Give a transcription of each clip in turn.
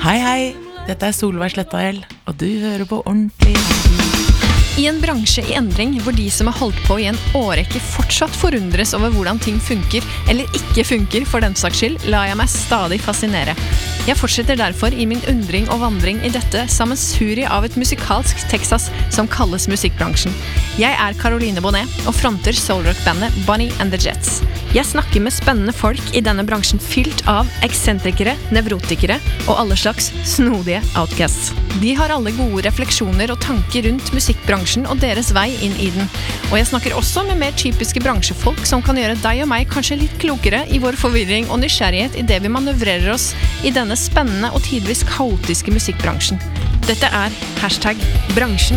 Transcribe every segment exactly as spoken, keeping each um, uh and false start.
Hei, hei, dette er Solveig Slettael, og du hører på Ordentlig Radio. I en bransje i endring, hvor de som har holdt på i en årrekke fortsatt forundres over hvordan ting funker, eller ikke funker for den saks skyld, lar jeg meg stadig fascinere. Jeg fortsetter derfor i min undring og vandring i dette sammensuri av et musikalsk Texas som kalles musikkbransjen. Jeg er Caroline Bonnet og fronter soulrock-bandet Bonnie and the Jets. Jeg snakker med spennende folk i denne bransjen fylt av eksentrikere, nevrotikere og alle slags snodige outcasts. De har alle gode refleksjoner og tanker rundt musikkbransjen og deres vei inn i den. Og jeg snakker også med mer typiske bransjefolk som kan gjøre deg og meg kanskje litt klokere i vår forvirring og nysgjerrighet i det vi manøvrerer oss i denne spennende og tidvis kaotiske musikkbransjen. Dette er hashtag bransjen.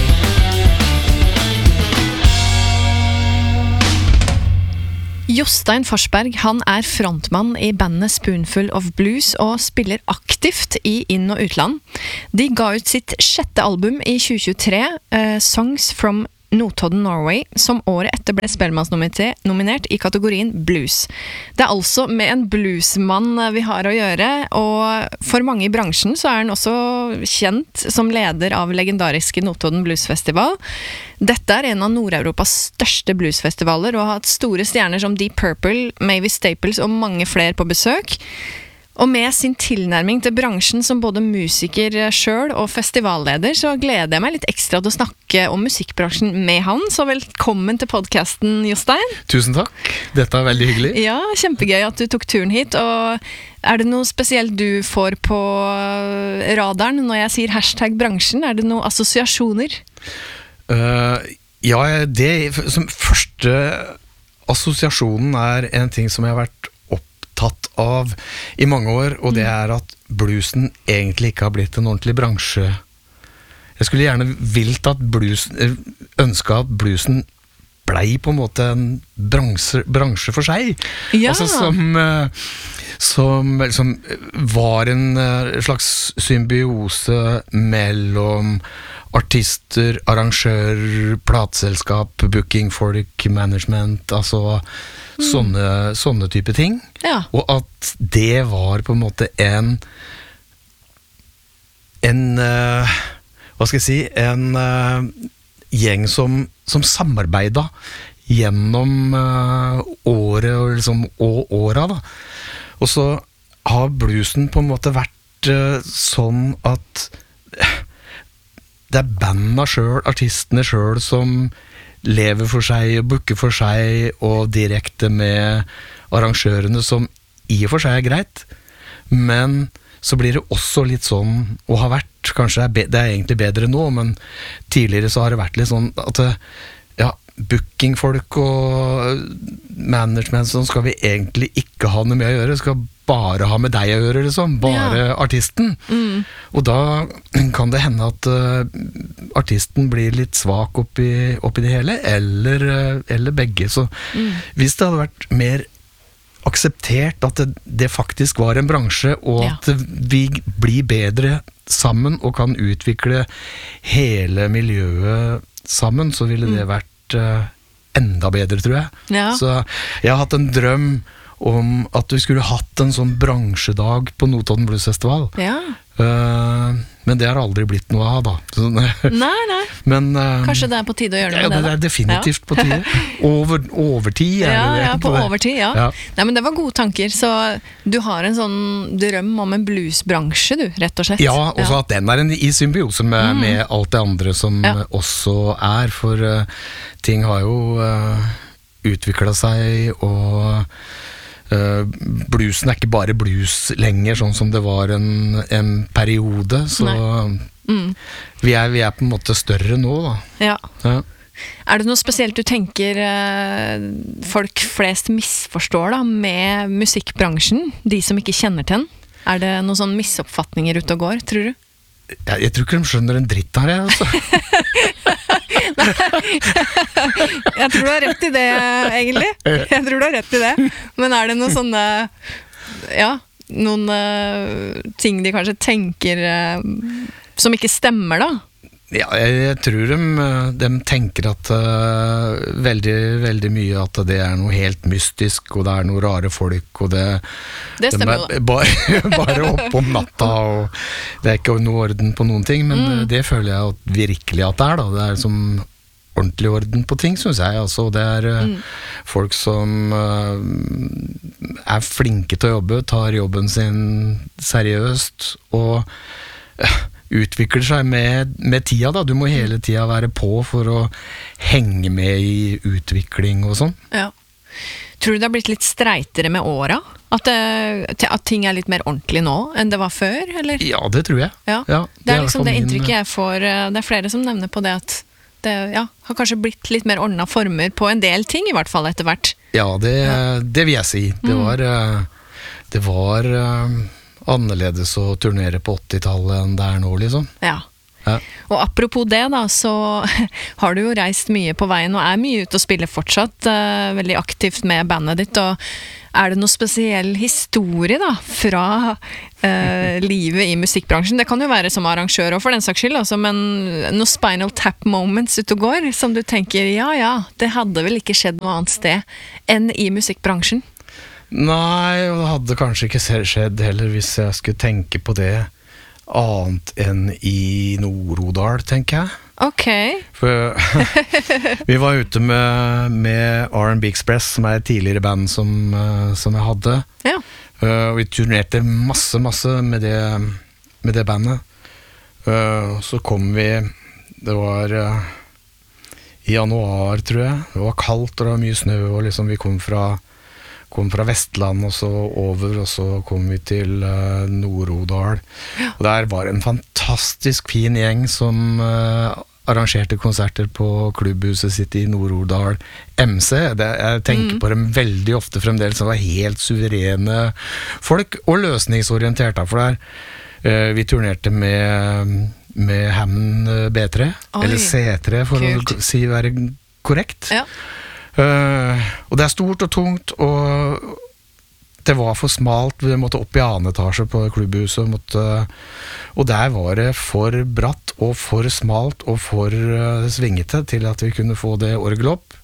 Jostein Forsberg, han er frontmann i bandet Spoonful of Blues og spiller aktivt i inn- og utland. De ga ut sitt sjette album i tjue tjuetre, uh, Songs from Notodden, Norway, som året etter ble Spellemannsnominert i kategorien blues. Det er altså med en bluesmann vi har å gjøre, og for mange i bransjen så er han også kjent som leder av legendariske Notodden Bluesfestival. Dette er en av Nord-Europas største bluesfestivaler, og har hatt store stjerner som Deep Purple, Mavis Staples og mange flere på besøk. Og med sin tilnærming til bransjen som både musiker selv og festivalleder, så gleder jeg meg litt ekstra til å snakke om musikkbransjen med han. Så velkommen til podcasten, Jostein. Tusen takk. Dette er veldig hyggelig. Ja, kjempegøy at du tok turen hit. Og er det noe spesielt du får på radaren når jeg sier hashtag bransjen? Er det noen assosiasjoner? Uh, ja, det som første assosiasjonen er en ting som jeg har vært tatt av i mange år, og det er at bluesen egentlig ikke har blitt en ordentlig bransje. Jeg skulle gjerne vilt at bluesen, ønske at bluesen blei på en måte en bransje, bransje for seg. Ja. Altså som, som, som var en slags symbiose mellom artister, arrangører, plateselskap, bookingfolk, management, altså mm. sånne, sånne type ting. Ja. Og at det var på en måte en en uh, hva skal jeg si, en uh, gjeng som, som samarbeidet gjennom uh, året og, liksom, og åra da. Og så har bluesen på en måte vært uh, sånn at det er bandene selv, artistene selv, som lever for seg og booker for seg, og direkte med arrangørene, som i og for seg er greit. Men så blir det også litt sånn, og har vært, kanskje det er, det er egentlig bedre nå, men tidligere så har det vært litt sånn at ja, bookingfolk og management, sånn skal vi egentlig ikke ha noe med å gjøre, skal bare ha med deg å gjøre, liksom, bare ja. Artisten. Mm. Og da kan det hende at uh, artisten blir litt svak oppi, oppi det hele, eller, uh, eller begge. Så mm. hvis det hadde vært mer akseptert at det, det faktisk var en bransje, og ja. At vi blir bedre sammen og kan utvikle hele miljøet sammen, så ville det vært uh, enda bedre, tror jeg. Ja. Så jeg har hatt en drøm om at vi skulle hatt en sånn bransjedag på Notodden Bluesfestival. Ja. Uh, men det har aldri blitt noe av, da. Så, nei, nei. Men, uh, kanskje det er på tide å gjøre noe ja, med det, da? Det er definitivt ja. På tide. Over, overtid er ja, det. Ja, på det. Overtid, ja. ja. Nei, men det var gode tanker, så du har en sånn drøm om en bluesbransje, du, rett og slett. Ja, også ja. At den er en, i symbiose med, mm. med alt det andre som ja. Også er, for uh, ting har jo uh, utviklet seg, og Uh, bluesen er ikke bare blues lenger, sånn som det var en, en periode, så mm. vi, er, vi er på en måte større nå, da. Ja. Ja. Er det noe spesielt du tenker uh, folk flest misforstår da, med musikkbransjen, de som ikke kjenner til den? Er det noen sånne misoppfatninger ute og går, tror du? Jeg, jeg tror ikke de skjønner en dritt her, jeg, altså. Jeg tror du har rett i det, egentlig. Jeg tror du har rett i det. Men er det noen sånne, ja, noen uh, ting de kanskje tenker uh, som ikke stemmer, da? Ja, jeg, jeg tror de, de tenker at uh, veldig, veldig mye at det er noe helt mystisk, og det er noe rare folk, og det, Det stemmer jo de er bare, bare opp om natta, og det er ikke noe orden på noen ting, men mm. det føler jeg at virkelig at det er, da. Det er som ordentlig orden på ting, synes jeg. Altså, det er uh, mm. folk som uh, er flinke til å jobbe, tar jobben sin seriøst, og uh, utvikler seg med, med tida da. Du må hele tida være på for å henge med i utvikling og sånn. Ja. Tror du det har blitt litt streitere med åra? At, det, at ting er litt mer ordentlig nå enn det var før, eller? Ja, det tror jeg. Ja. Ja, det, det er liksom det min... inntrykket jeg får. Det er flere som nevner på det at det ja, har kanskje blitt litt mer ordnet former på en del ting, i hvert fall etter hvert. Ja, det, det vil jeg si. Det var... Det var annerledes å turnere på åttitallet enn det er nå, liksom. Ja. Ja. Og apropos det da, så har du jo reist mye på veien, og er mye ute og spiller fortsatt, uh, veldig aktivt med bandet ditt, og er det noe spesiell historie da, fra uh, livet i musikkbransjen? Det kan jo være som arrangør, og for den saks skyld, altså, men noen Spinal Tap moments ute og går, som du tenker, ja ja, det hadde vel ikke skjedd noe annet sted enn i musikkbransjen? Nei, og det hadde kanskje ikke skjedd heller hvis jeg skulle tenke på det annet enn i Nord-Odal, tenker jeg. Ok. For vi var ute med, med R and B Express, som er et tidligere band som, som jeg hadde. Ja. Og vi turnerte masse, masse med det, med det bandet. Så kom vi, det var i januar, tror jeg. Det var kaldt, og det var mye snø, og liksom vi kom fra kom fra Vestland og så over, og så kom vi til uh, Nord-Odal. Ja. Og der var en fantastisk fin gjeng som uh, arrangerte konserter på klubbhuset sitt i Nord-Odal M C. Det, jeg tenker mm. på dem veldig ofte fremdeles, som var helt suverene folk, og løsningsorienterte, for der uh, vi turnerte med, med Hammond B tre, Oi. Eller C tre, for Kult. Å si være korrekt. Ja. Uh, og det er stort og tungt, og det var for smalt. Vi måtte opp i annen etasje på klubbhuset, måtte, og der var det for bratt og for smalt og for uh, svingete til at vi kunne få det orgelet opp.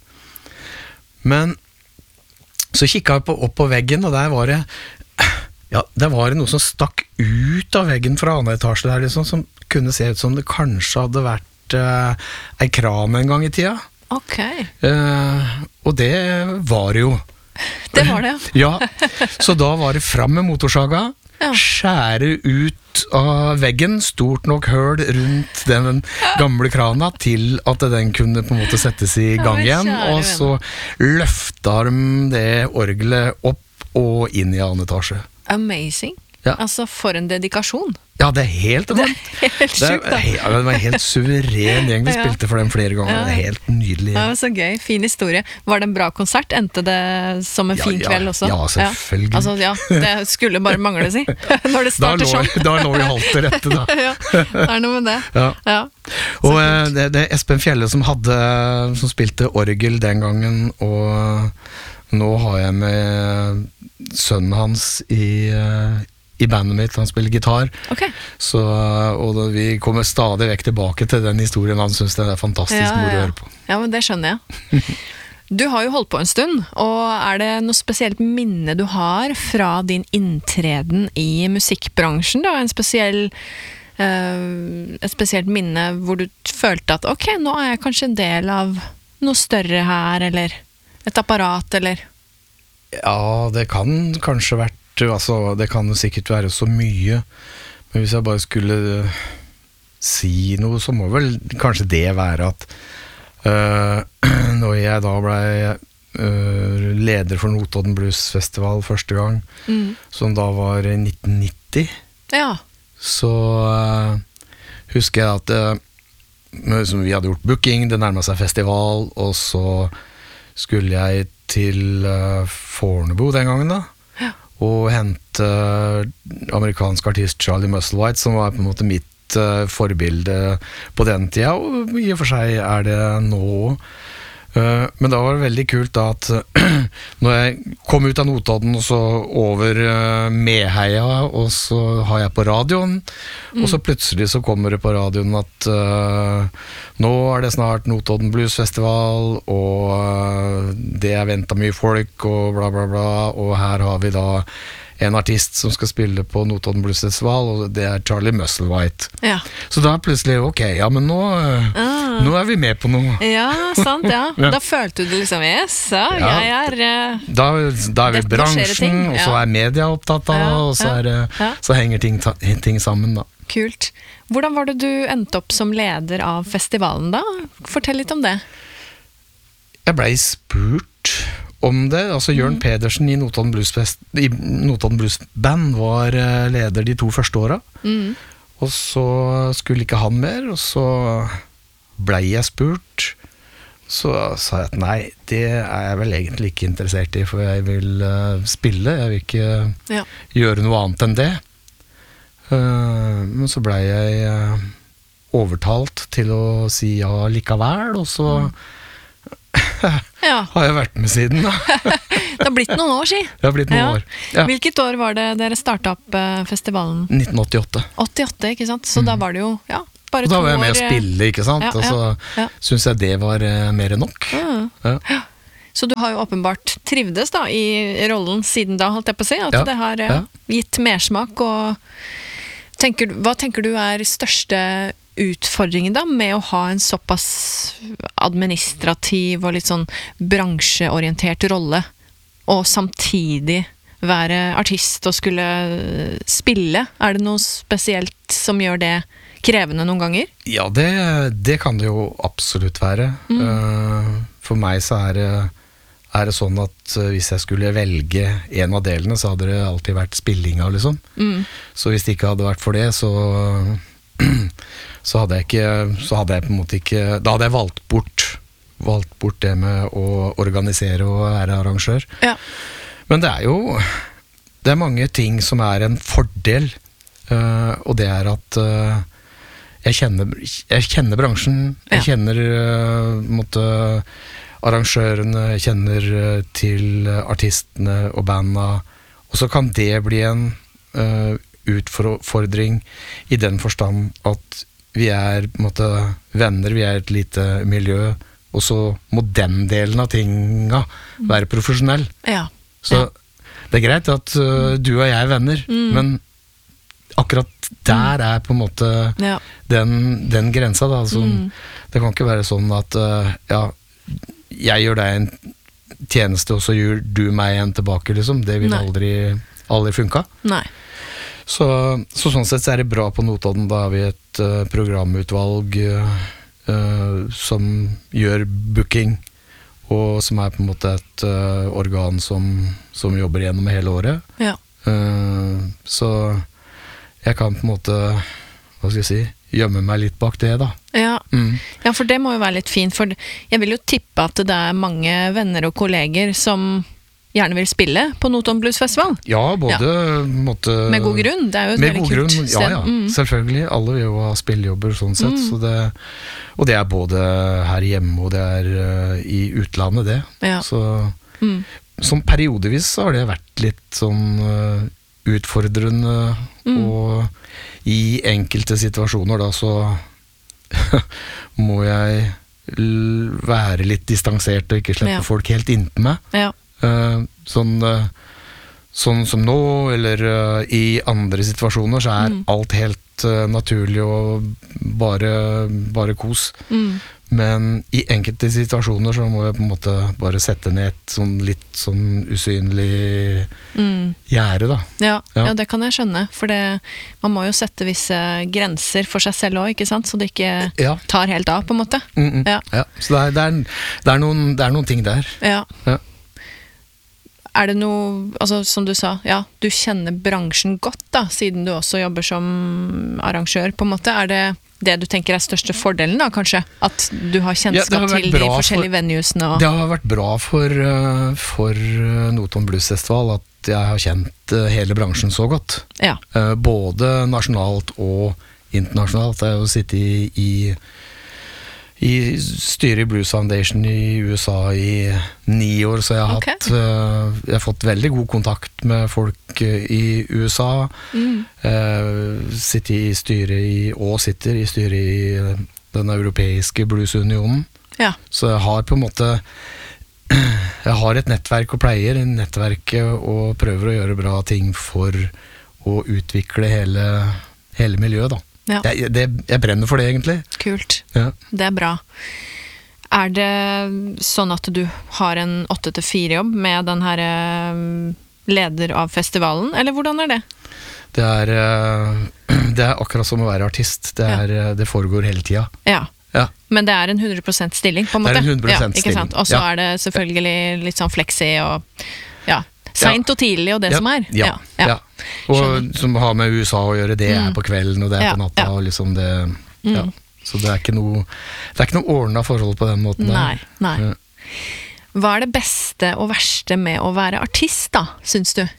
Men så kikket jeg på, opp på veggen, og der var det ja, der var det noe som stakk ut av veggen fra annen etasje der, liksom, som kunne se ut som det kanskje hadde vært uh, ei kran en gang i tida. Ok. Uh, og det var det jo. Det var det, ja. Så da var det fram med motorsaga, ja. Skjære ut av veggen, stort nok høl rundt den gamle krana til at den kunne på en måte settes i gang igjen, og så løfta de det orgelet opp og inn i annen etasje. Amazing. Ja. Altså, for en dedikasjon. Ja, det er helt det er helt sjukt, da. Det, det var helt suveren gjeng. Vi ja. Spilte for dem flere ganger. Ja. Det er helt nydelig. Ja, så gøy. Fin historie. Var det en bra konsert? Endte det som en ja, fin ja. kveld også? Ja, selvfølgelig. Ja. Altså, ja, det skulle bare mangle, si. Når det starter sånn. Da lå vi halvt til rette, da. Ja, det er noe med det. Ja. Ja. Og det, det er Espen Fjelle som hadde, som spilte orgel den gangen, og nå har jeg med sønnen hans i i bandet mitt, han spiller gitar. Okay. Så, og da, vi kommer stadig vekk tilbake til den historien, han synes det er fantastisk ja, moro å høre på. Ja, men det skjønner jeg. Du har jo holdt på en stund, og er det noe spesielt minne du har fra din inntreden i musikkbransjen da? En spesiell, uh, et spesielt minne hvor du følte at ok, nå er jeg kanskje en del av noe større her, eller et apparat, eller? Ja, det kan kanskje vært altså, det kan jo sikkert være så mye, men hvis jeg bare skulle si noe, så må vel kanskje det være at uh, når jeg da ble uh, leder for Notodden Blues Festival første gang, mm. som da var i nitten nitti, ja. Så uh, husker jeg at uh, som vi hadde gjort booking, det nærmet seg festival, og så skulle jeg til uh, Fornebu den gangen da, og hente amerikansk artist Charlie Musselwhite, som var på en måte mitt uh, forbilde på den tida, og i og for seg er det nå. Uh, men da var det veldig kult da at når jeg kom ut av Notodden og så over uh, Meheia, og så har jeg på radioen, mm. og så plutselig så kommer det på radioen at uh, nå er det snart Notodden Blues Festival, og uh, det er ventet mye folk, og bla bla bla, og her har vi da en artist som skal spille på Notodden Blues Festival, og det er Charlie Musselwhite. Ja. Så da plutselig, ok, ja, men nå, ah. nå er vi med på noe. Ja, sant, ja. Ja. Da følte du liksom, yes, ja, Ja. jeg er... Uh, Da, da er vi Dette skjer det ting, bransjen, og så ja. er media opptatt av, Ja, og så, ja, er, det- ja. så henger ting, ta- ting sammen da. kult. Hvordan var det du endte opp som leder av festivalen da? Fortell litt om det. Jeg ble spurt om det, altså Jørn Pedersen i Notodden Blues, Fest, i Notodden Blues Band var eh, leder de to første åra, Mm. og så skulle ikke han mer, og så ble jeg spurt, så sa jeg at nei, det er jeg vel egentlig ikke interessert i, for jeg vil eh, spille, jeg vil ikke Ja. gjøre noe annet enn det. Eh, men så ble jeg eh, overtalt til å si ja likevel, og så Ja, har jeg vært med siden da. det har blitt noen år, si. Det har blitt noen Ja. år. Ja. Hvilket år var det dere startet opp eh, festivalen? nitten åttiåtte. åttiåtte, ikke sant? Så da var det jo, ja, bare Og da to var jeg med å år, eh, spille, ikke sant? ja, Og så ja, ja. synes jeg det var eh, mer enn nok. Mm. Ja. Så du har jo åpenbart trivdes da i rollen siden da, holdt jeg på å si, at Ja, det har eh, ja. gitt mersmak, og tenker, du- hva tenker du er største utfordringen da, med å ha en såpass administrativ og litt sånn bransjeorientert rolle, og samtidig være artist og skulle spille? Er det noe spesielt som gjør det krevende noen ganger? Ja, det, det kan det jo absolutt være. Mm. Eh, for meg så er det, er det sånn at eh, hvis jeg skulle velge en av delene, så hadde det alltid vært spillinga, liksom. Mm. Så hvis det ikke hadde vært for det, så så hadde jeg ikke så hadde jeg på en måte ikke da hadde jeg valgt bort valgt bort det med å organisere og være arrangør. Ja. Men det er jo det er mange ting som er en fordel, eh, og det er at eh, jeg kjenner jeg kjenner bransjen, jeg Ja. kjenner eh, måtte, arrangørene, jeg kjenner eh, til artistene og banda, og så kan det bli en eh, utfordring i den forstand at vi er på en måte venner, vi er et lite miljø, og så må den delen av tinga være profesjonell. Ja. Så Ja. det er greit at uh, du og jeg er venner, Mm. men akkurat der er på en måte Ja. den, den grensa da, som, Mm. det kan ikke være sånn at uh, ja, jeg gjør deg en tjeneste, og så gjør du meg en tilbake, liksom. Det vil Nei. aldri, aldri funka. Nei. Så, så sånn sett så er det bra på Notodden. Da har vi et uh, programutvalg uh, uh, som gjør booking, og som er på en måte et uh, organ som, som jobber gjennom hele året. Ja. Uh, så jeg kan på en måte, hva skal jeg si, gjemme meg litt bak det da. Ja. Mm. Ja, for det må jo være litt fint, for jeg vil jo tippe at det er mange venner og kolleger som gjerne vil spille på Notodden Blues Festival. Ja, både måtte, Med god grunn, det er jo et med veldig god kult grunn, sted. ja, ja, Mm. selvfølgelig. Alle vil jo ha spillejobber sånn sett, Mm. så det, og det er både her hjemme og det er uh, i utlandet det. Ja. Så Mm. som periodevis så har det vært litt sånn uh, utfordrende, Mm. og i enkelte situasjoner da så må jeg l- være litt distansert og ikke slippe Ja. folk helt inntil meg. Ja. Uh, sånn, uh, sånn som nå, eller uh, i andre situasjoner, så er Mm. alt helt uh, naturlig og bare, bare kos. Mm. Men i enkelte situasjoner så må jeg på en måte bare sette ned et sånn litt sånn usynlig Mm. gjerde, da. Ja, Ja. ja, det kan jeg skjønne, for det, man må jo sette visse grenser for seg selv også, ikke sant? Så det ikke Ja. tar helt av, på en måte. Mm -mm. Ja. Ja. Så det er, det, er, det, er noen, det er noen ting der. Ja. Ja. Er det noe, altså som du sa, ja, du kjenner bransjen godt da, siden du også jobber som arrangør, på en måte. Er det det du tenker er største fordelen da, kanskje? At du har Ja, det kjennskap har vært til de bra for- forskjellige venuesene og... Det har vært bra for, uh, for uh, Notodden Blues Festival at jeg har kjent uh, hele bransjen så godt. Ja. Uh, både nasjonalt og internasjonalt. Jeg har jo sittet i, i, i styret i Blues Foundation i U S A i ni år, så jeg har, Ok. hatt, eh, jeg har fått veldig god kontakt med folk eh, i U S A. Mm. Eh, sitter i styret i, og sitter i styret i eh, den europeiske bluesunionen. Ja. Så jeg har på en måte jeg har et nettverk og pleier i nettverket og prøver å gjøre bra ting for å utvikle hele, hele miljøet da. Ja. Jeg, det, jeg brenner for det egentlig. Kult. Ja. Det er bra. Er det sånn at du har en åtte til fire jobb med den her eh, leder av festivalen, eller hvordan er det? Det er, eh, det er akkurat som å være artist. Det, er, eh, det foregår hele tida. Ja. Ja. Men det er en hundre prosent stilling, på en Det måte. er en hundre prosent ja, ikke sant? stilling. Og så Ja. er det selvfølgelig litt sånn flexi og ja, seint og tidlig og det Ja, som er. Ja, ja. Og Skjønner. som har med U S A å gjøre, det er Mm. på kvelden og det er Ja, på natta. ja. Og liksom det, ja. Mm. Så det er ikke noe Det er ikke noe ordna forhold på den måten Nei, der. nei. Ja. Hva er det beste og verste med å være artist da, syns du?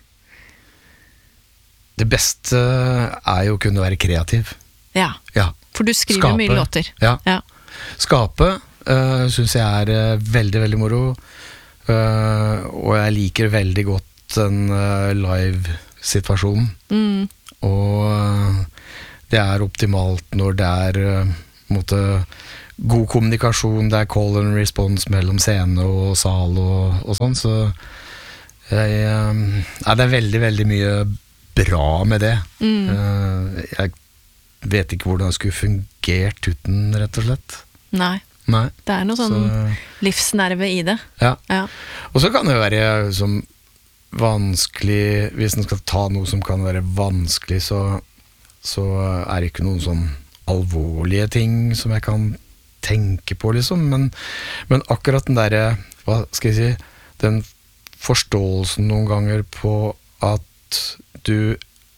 Det beste er jo å kunne være kreativ. Ja, Ja. for du skriver Skape. mye låter. Ja. Ja. Skape uh, syns jeg er eh, veldig, veldig moro. Eh, og jeg liker veldig godt den eh, live-situasjonen. Mm. Og eh, det er optimalt når det er eh, på en måte god kommunikasjon, det er call and response mellom scene og sal og, og sånn, så jeg, eh, ja, det er veldig, veldig mye bra med det. Mm. Eh, jeg vet ikke hvordan det skulle fungert uten, rett og slett. Nei, Nei. det er noe sånn Så, livsnerve i det. ja. Ja. Og så kan det jo være som vanskelig, hvis en skal ta noe som kan være vanskelig, så, så er det ikke noen sånn alvorlige ting som jeg kan tenke på, liksom. Men, men akkurat den derre, hva skal jeg si, den forståelsen noen ganger på at du,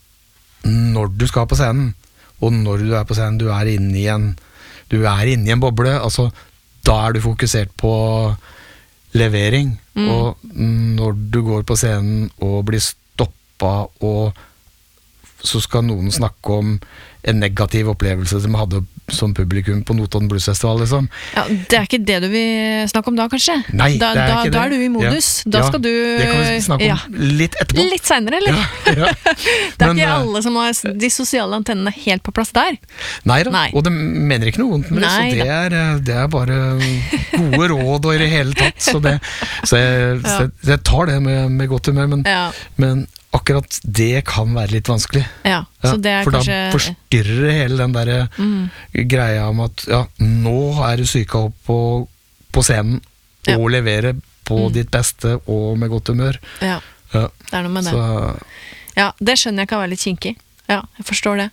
når du skal på scenen, og når du er på scenen, du er inne i en, du er inne i en boble, altså, da er du fokusert på levering, Mm. og når du går på scenen og blir stoppa, og så skal noen snakke om en negativ opplevelse de hadde som publikum på Notodden Bluesfestival, liksom. Ja, det er ikke det du vil snakke om da, kanskje? Nei, da, det er da, ikke det. Da er du i modus. Ja. Da Ja, skal du det kan vi snakke om ja. litt etterpå. Litt senere, eller? Ja, ja. Det er Men, ikke eh, alle som har de sosiale antennene helt på plass der. Nei da, Nei. og de mener ikke noe vondt med det, Nei så det er, det er bare gode råd og i det hele tatt. Så, det, så, jeg, så jeg, jeg tar det med, med godt humør, men, Ja, men akkurat det kan være litt vanskelig. ja. Ja, Så det er for kanskje da forstyrrer det hele den der mm. greia om at ja, nå er du syka opp på, på scenen Ja. og leverer på Mm. ditt beste og med godt humør. Ja, Ja, det er noe med det. så Ja, det skjønner jeg kan være litt kinkig. Ja, jeg forstår det.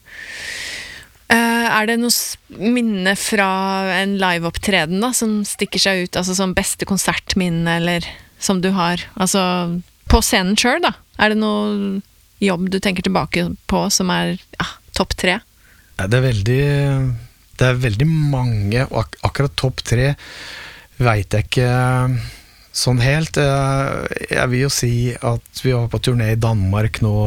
Eh, er det noe s- minne fra en liveopptreden da, som stikker seg ut, altså som beste konsertminne, eller som du har, altså på scenen selv da? Er det noe jobb du tenker tilbake på som er ja, topp tre? ja, det er veldig Det er veldig mange, og ak akkurat topp tre vet jeg ikke sånn helt. Jeg, jeg vil jo si at vi var på turné i Danmark nå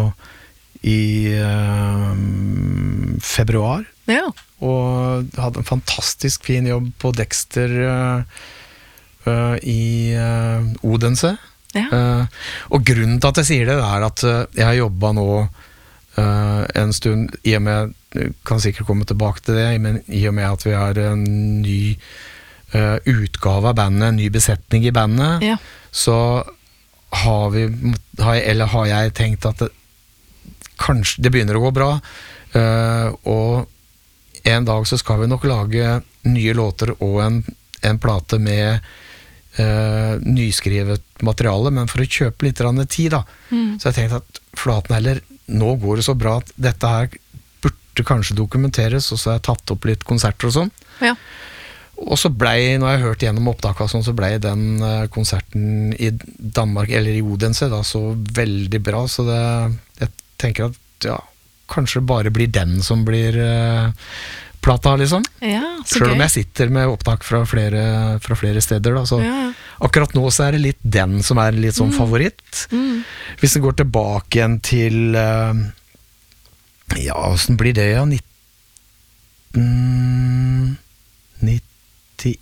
i eh, februar, Ja. og hadde en fantastisk fin jobb på Dexter eh, eh, i eh, Odense. Ja. Eh, og grunnen til at jeg sier det, er at eh, jeg har jobba nå eh, en stund, i og med, kan sikkert komme tilbake til det, men i og med at vi har en ny eh, utgave av bandet, en ny besetning i bandet, Ja. så har vi, har jeg, eller har jeg tenkt at det, kanskje det begynner å gå bra, eh, og en dag så skal vi nok lage nye låter og en, en plate med eh, nyskrevet materiale, men for å kjøpe litt grann tid da. Mm. Så jeg tenkte at flaten heller, nå går det så bra at dette her burde kanskje dokumenteres, og så har jeg tatt opp litt konserter og sånn. Ja. Og så blei, når jeg hørte gjennom opptaket og sånn, så blei den eh, konserten i Danmark, eller i Odense, da, så veldig bra, så det, jeg tenker at ja, kanskje bare blir den som blir eh, plata, liksom. Ja, så Selv gøy. om jeg sitter med opptak fra flere, fra flere steder, da, så Ja, ja. akkurat nå så er det litt den som er litt sånn favoritt. Mm. Hvis det går tilbake igjen til eh, ja, hvordan blir det, ja, nitten nittien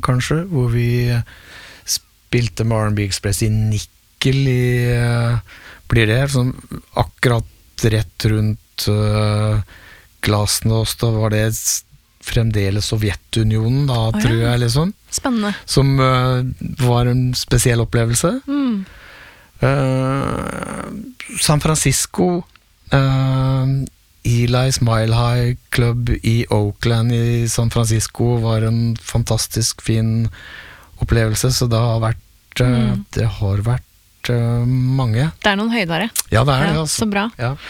kanskje, hvor vi spilte med R and B Express i Nikkel i, blir det, sånn akkurat rett rundt uh, Glasnost, da var det fremdeles Sovjetunionen da, oh, tror ja. jeg, liksom. Spennende. Som uh, var en spesiell opplevelse. Mm. Uh, San Francisco, uh, Eli's Mile High Club i Oakland i San Francisco var en fantastisk fin opplevelse, så det har vært, uh, mm. det har vært uh, mange. Det er noen høydere. Ja, det er det, ja, altså. Så bra. Ja.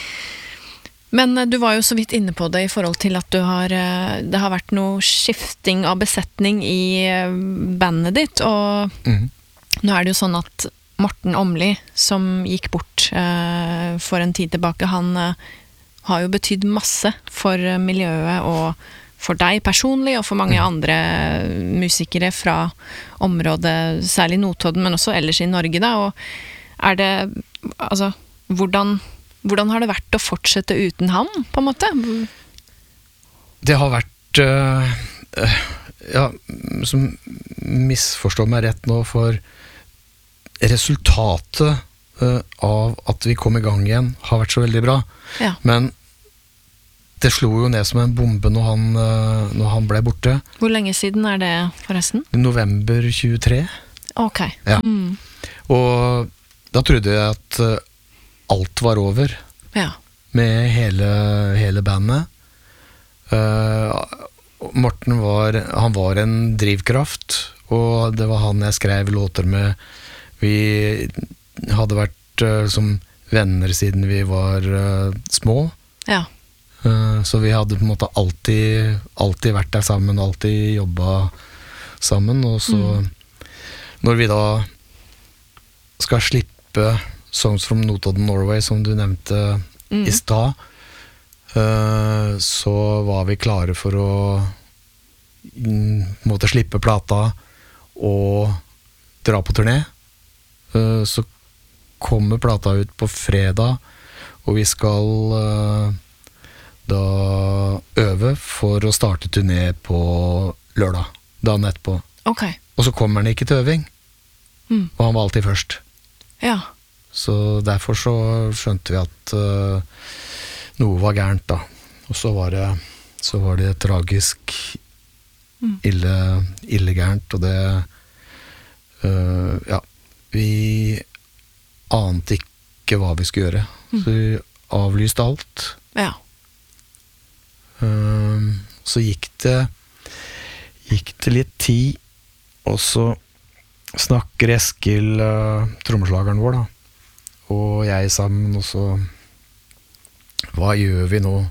Men du var jo så vidt inne på det i forhold til at du har, det har vært noe skifting av besetning i bandet ditt, og mm. nå er det jo sånn at Morten Åmli, som gikk bort eh, for en tid tilbake, han eh, har jo betydd masse for miljøet og for deg personlig, og for mange mm. andre musikere fra området, særlig Notodden, men også ellers i Norge da, og er det, altså, hvordan... Hvordan har det vært å fortsette uten han, på en måte? Det har vært uh, uh, ja, som misforstår meg rett nå, for resultatet uh, av at vi kom i gang igjen har vært så veldig bra. Ja. Men det slo jo ned som en bombe når han, uh, når han ble borte. Hvor lenge siden er det, forresten? November tjuetre. Ok. Ja. Mm. Og da trodde jeg at uh, alt var over ja. med hele, hele bandet. Uh, Morten var, han var en drivkraft, og det var han jeg skrev låter med. Vi hadde vært uh, som venner siden vi var uh, små. Ja. Uh, så vi hadde på en måte alltid, alltid vært der sammen, alltid jobbet sammen, og så mm. når vi da skal slippe Songs from Notodden, Norway, som du nevnte mm. i stad, uh, så var vi klare for å mm, måtte slippe plata og dra på turné. Uh, så kommer plata ut på fredag, og vi skal uh, da øve for å starte turné på lørdag, dagen etterpå. Okay. Og så kommer han ikke til øving, mm. og han var alltid først. Ja. Så derfor så skjønte vi at uh, noe var gærent da. Og så var det, så var det tragisk mm. ille, ille gærent, og det uh, ja, vi ante ikke hva vi skulle gjøre. Mm. Så vi avlyste alt. Ja. Uh, så gikk det gikk det litt tid, og så snakker Eskil, uh, trommeslageren vår da, og jeg sammen, og så hva gjør vi nå?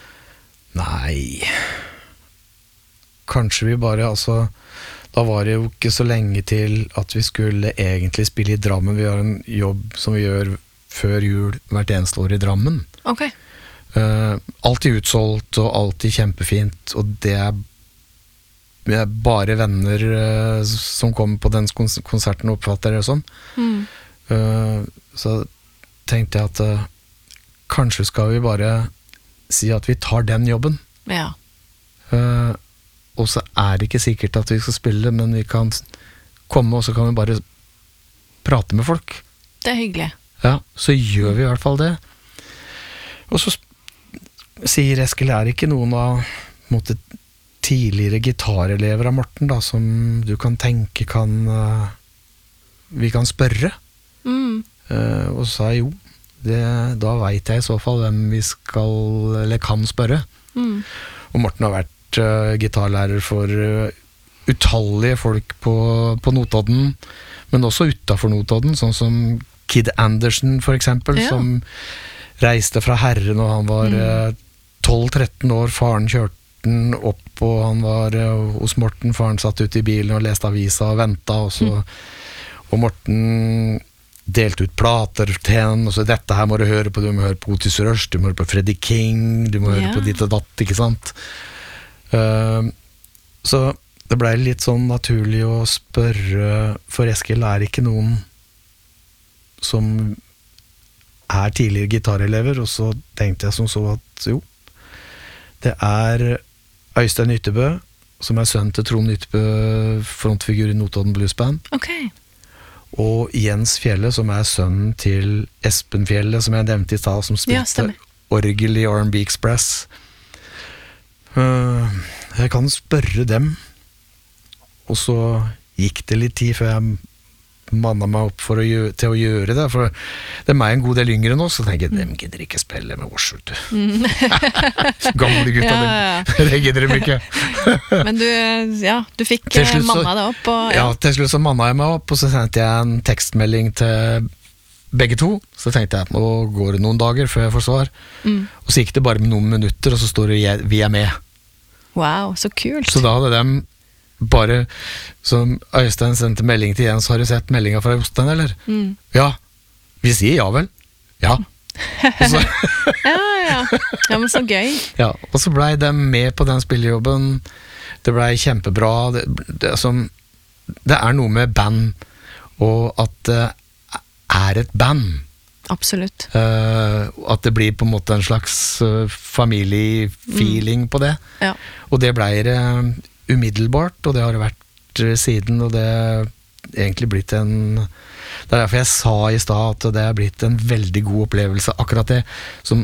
Nei, kanskje vi bare, altså da var det jo ikke så lenge til at vi skulle egentlig spille i Drammen. Vi har en jobb som vi gjør før jul hvert eneste år i Drammen. Ok. Uh, alltid utsolgt og alltid kjempefint, og det er, det er bare venner uh, som kommer på den kons- konserten og oppfatter det sånn. Mm. Uh, så tenkte jeg at uh, kanskje skal vi bare si at vi tar den jobben. Ja. Uh, og så er det ikke sikkert at vi skal spille, men vi kan komme, og så kan vi bare prate med folk. Det er hyggelig. Ja, så gjør vi i hvert fall det. Og så sier Eskil, er det ikke noen av måte, tidligere gitarelever av Morten da, som du kan tenke kan uh, vi kan spørre? Mm. Uh, og så sa jeg jo, det, da vet jeg i så fall hvem vi skal, eller kan spørre. Mm. Og Morten har vært uh, gitarlærer for uh, utallige folk på, på Notodden, men også utenfor Notodden, sånn som Kid Anderson for eksempel, ja. Som reiste fra Herre når han var mm. uh, tolv tretten år, faren kjørte den opp, og han var uh, hos Morten, faren satt ute i bilen og leste avisa og ventet, og så mm. og Morten delte ut plater til henne, og så dette her må du høre på, du må høre på Otis Rush, du må høre på Freddie King, du må høre yeah. på ditt og datt, ikke sant? Uh, så det ble litt sånn naturlig å spørre, for Eskil er ikke noen som er tidligere gitarelever, og så tenkte jeg som så at jo, det er Øystein Ytterbø, som er sønnen til Trond Ytbø, frontfigur i Notodden Blues Band. Ok. Og Jens Fjelle, som er sønnen til Espen Fjelle, som jeg nevnte i stad, som Ja, spilte stemmer. orgel i R and B Express. Uh, jeg kan spørre dem. Og så gikk det litt tid før jeg manna meg opp for å gjøre, til å gjøre det, for de er en god del yngre nå, så tenker jeg, dem gidder ikke spille med oss, vet du. Gamle gutta, Ja, ja, dem, det gidder de ikke. Men du, ja, du fikk Til slutt så- manna det opp, og Ja, ja. til slutt så manna jeg meg opp, og så sendte jeg en tekstmelding til begge to, så tenkte jeg, nå går det noen dager før jeg får svar, Mm. og så gikk det bare med noen minutter, og så står det, jeg- vi er med. Wow, så kult. Så da hadde de bare, som Øystein sendte melding til Jens, har du sett meldinga fra Jostein, eller? Mm. Ja, vi sier ja vel. Ja. Og så, Ja, ja. Ja, men så gøy. ja, og så blei de med på den spillejobben. Det blei kjempebra. Det, det, er som, det er noe med band, og at det er et band. Absolutt. Uh, at det blir på en måte en slags uh, familiefeeling på det. Ja. Og det blei det umiddelbart, og det har det vært uh, siden, og det er egentlig blitt en Det er derfor jeg sa i stad at det er blitt en veldig god opplevelse. Akkurat det som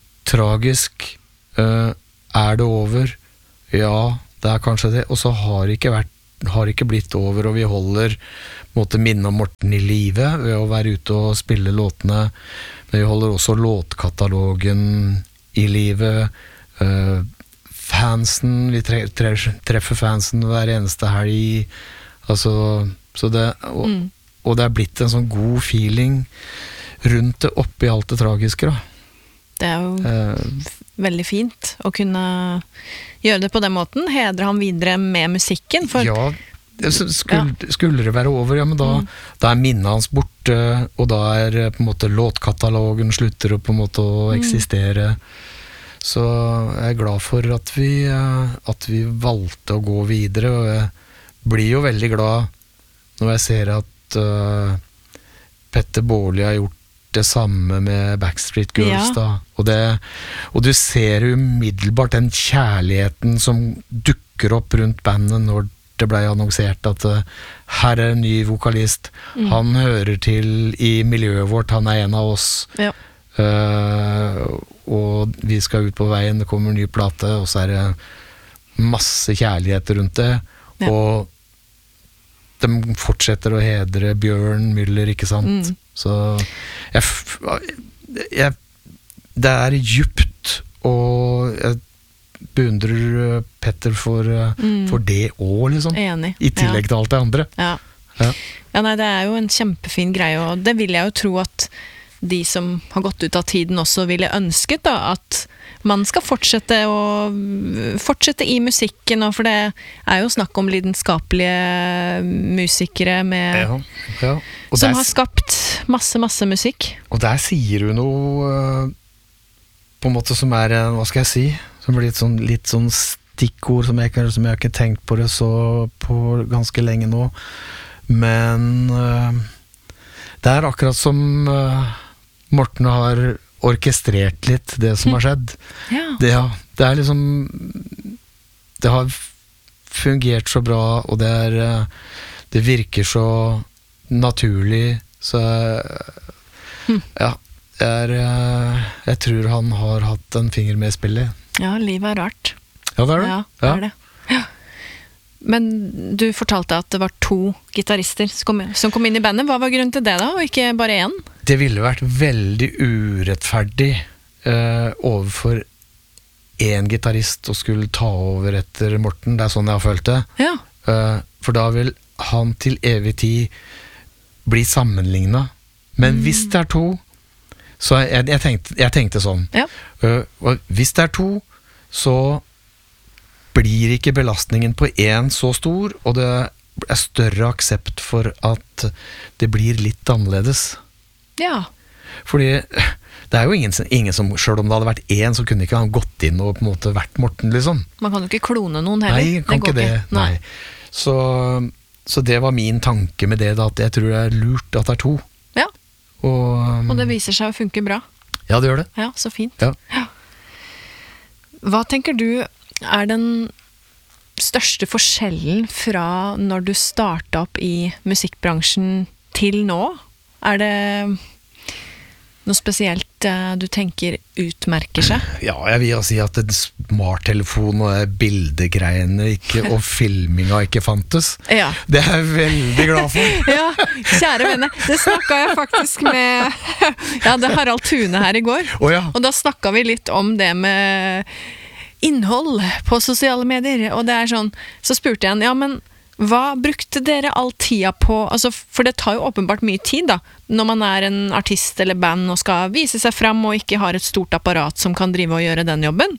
tragisk uh, er det over? Ja, det er kanskje det. Og så har det ikke vært har ikke blitt over, og vi holder måtte minne om Morten i live ved å være ute og spille låtene, men vi holder også låtkatalogen i live. Uh, fansen, vi tre, tre, treffer fansen hver eneste helg, altså, så det, og, Mm. og det er blitt en sånn god feeling rundt det oppi alt det tragiske, da. Det er jo Uh, veldig fint å kunne gjøre det på den måten, hedre ham videre med musikken, for ja, det skulle, skulle det være over, ja, men da, da er minnet hans borte, og da er eh, på en måte låtkatalogen slutter å på en måte å eksistere. Så jeg er glad for at vi, eh, at vi valgte å gå videre, og jeg blir jo veldig glad når jeg ser at uh, Petter Baarli har gjort det samme med Backstreet Girls, Ja. da. Og, det, og du ser umiddelbart den kjærligheten som dukker opp rundt bandet når det ble annonsert at uh, her er en ny vokalist, han hører til i miljøet vårt, han er en av oss. ja. Uh, og vi skal ut på veien, det kommer en ny plate, og så er det masse kjærlighet rundt det. Ja. Og de fortsetter å hedre Bjørn Müller, ikke sant? Mm. Så jeg, f- jeg det er djupt, og jeg beundrer Petter for, Mm. for det òg, liksom. Enig. I tillegg til alt det andre. Ja. Ja. Ja, nei, det er jo en kjempefin greie, og det vil jeg jo tro at de som har gått ut av tiden også ville ønsket, da, at man skal fortsette å fortsette i musikken, og for det er jo snakk om lidenskapelige musikere med, Ja, ja. Og som der- har skapt masse, masse musikk. Og der sier du noe øh, på en måte som er, øh, hva skal jeg si, som blir litt sånn, litt sånn stikkord som jeg, ikke- som jeg har ikke tenkt på det så på ganske lenge nå. Men øh, det er akkurat som øh, Morten har orkestrert litt det som har skjedd. Ja. Det, ja, det er liksom det har fungert så bra, og det er øh, det virker så naturlig, så ja, det er, øh, jeg tror han har hatt en finger med i spillet. Ja, livet er rart. Ja, det er det. Ja, det er det. Ja. Men du fortalte at det var to gitarister som kom- som kom inn i bandet. Hva var grunnen til det da, og ikke bare én? Det ville vært veldig urettferdig øh, overfor én gitarist å skulle ta over etter Morten. Det er sånn jeg har følt det. Ja. Uh, for da vil han til evig tid bli sammenlignet. Men hvis det er to, så jeg, jeg, tenkte, jeg tenkte sånn, Ja. uh, og hvis det er to, så blir ikke belastningen på én så stor, og det er større aksept for at det blir litt annerledes. Ja. Fordi det er jo ingen, som- ingen som, selv om det hadde vært én, så kunne ikke han gått inn og på en måte vært Morten, liksom. Man kan jo ikke klone noen heller. Nei, kan går ikke det. Nei. Så, så det var min tanke med det, da, at jeg tror det er lurt at det er to. Ja, Og, og det viser seg å funke bra. ja, det gjør det. Ja, så fint. Ja. Hva tenker du er den største forskjellen fra når du startet opp i musikkbransjen til nå? Er det noe spesielt uh, du tenker utmerker seg? Ja, jeg vil si at en smarttelefon og bildegreiene ikke, og filminga ikke fantes. Ja. Det er jeg veldig glad for. Ja, kjære venner, det snakket jeg faktisk med ja, det Harald Thune her i går. Oh, ja. Og da snakket vi litt om det med innhold på sosiale medier, og det er sånn, så spurte jeg han, ja, men hva brukte dere all tida på, altså, for det tar jo åpenbart mye tid da, når man er en artist eller band og skal vise seg frem og ikke har et stort apparat som kan drive og gjøre den jobben.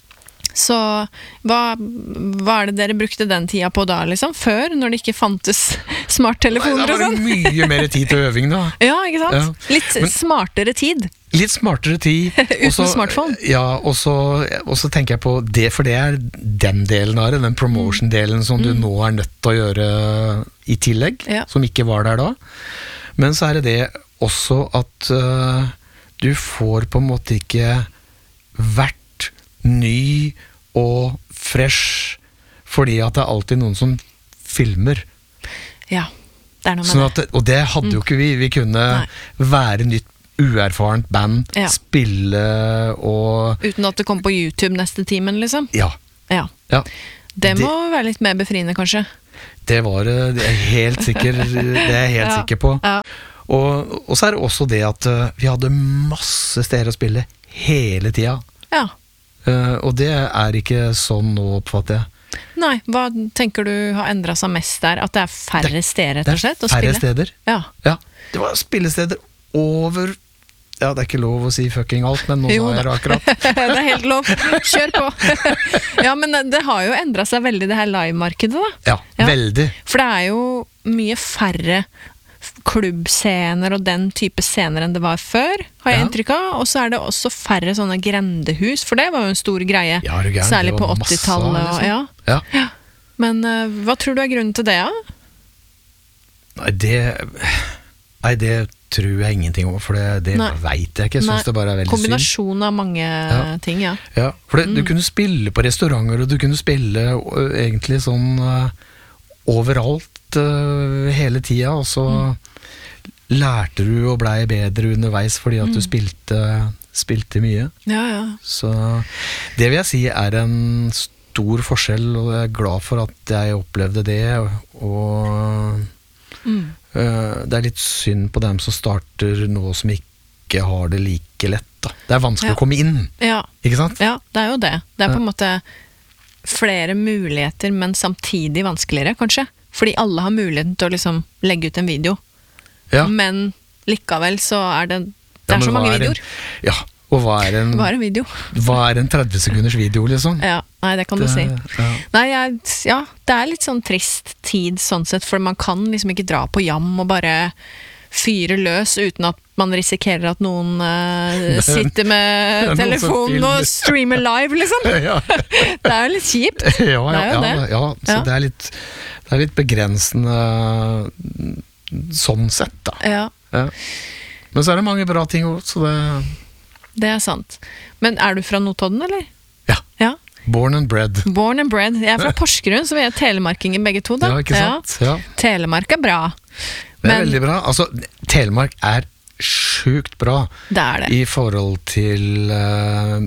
Så hva, hva er det dere brukte den tida på da, liksom? Før, når det ikke fantes smarttelefoner og sånn? Det var mye mer tid til øving da. Ja, ikke sant? Ja. Litt Men, smartere tid. Litt smartere tid. Uten også, smartphone. Ja, og så, og så tenker jeg på det, for det er den delen av det, den promotion-delen som du Mm. nå er nødt til å gjøre i tillegg, Ja. som ikke var der da. Men så er det det også at uh, du får på en måte ikke vært ny og fresh, fordi at det er alltid noen som filmer. Ja, det er noe med Sånn det. at, og det hadde jo ikke vi. Vi kunne Nei. være nytt, uerfarent band, Ja. spille og Uten at det kom på YouTube neste timen, liksom. Ja. Ja. ja. Det Det- må være litt mer befriende, kanskje. Det var det det er jeg helt sikker, det er jeg helt Ja. sikker på. Ja. Og, og så er det også det at uh, vi hadde masse steder å spille hele tida. Ja. Uh, og det er ikke sånn nå, oppfatter jeg. Nei, hva tenker du har endret seg mest der? At det er færre steder, rett Det og slett, er å færre spille? steder. Ja. Ja, det var spillesteder over. Ja, det er ikke lov å si fucking alt, men nå Jo sa jeg da. det akkurat. Det er helt lov. Kjør på. Ja, men det har jo endret seg veldig, det her live-markedet da. Ja, Ja. veldig. For det er jo mye færre klubbscener og den type scener enn det var før, har jeg Ja. inntrykk av. Og så er det også færre sånne grendehus, for det var jo en stor greie. Ja, er du gæren? Særlig Det på var masse, åttitallet. og- liksom. Ja. Ja. Men eh, hva tror du er grunnen til det, da? Nei, det Nei, det tror jeg ingenting om, for det, det Nei. vet jeg ikke. Jeg synes Nei. det bare er veldig synd. Kombinasjon av mange Ja. ting, ja. Ja, for det, du Mm. kunne spille på restauranter, og du kunne spille ø, egentlig sånn ø, overalt ø, hele tida, og så Mm. lærte du og blei bedre underveis fordi at du Mm. spilte, spilte mye. Ja, ja. Så det vil jeg si er en stor forskjell, og jeg er glad for at jeg opplevde det, og, og Mm. ø, det er litt synd på dem som starter nå som ikke har det like lett. Da. Det er vanskelig Ja. å komme inn, Ja, ikke sant? ja, det er jo det. Det er på Ja. en måte flere muligheter, men samtidig vanskeligere, kanskje. Fordi alle har muligheten til å liksom legge ut en video. Ja. Men likevel så er det Det Ja, er men så mange hva er en- videoer. Ja, og hva er en, Hva er en video? hva er en tretti sekunders video, liksom? Ja, nei, det kan du si. ja. Nei, jeg, ja, det er litt sånn trist tid sånn sett, for man kan liksom ikke dra på jam og bare fyre løs uten at man risikerer at noen eh, sitter med det er noen som telefonen filmer. og streamer live, liksom. Ja, Det er jo litt kjipt. ja, Det er jo ja, det. ja, så Ja. det er litt, det er litt begrensende sånn sett, da. Ja, Ja. Men så er det mange bra ting også, så det det er sant. Men er du fra Notodden, eller? Ja. Ja. Born and bred. Born and bred. Jeg er fra Porsgrunn, så vi er telemarkinger begge to, da. Ja, ikke sant? Ja. Telemark er bra. Det er Men- veldig bra. Altså, Telemark er sjukt bra Det er det. i forhold til eh,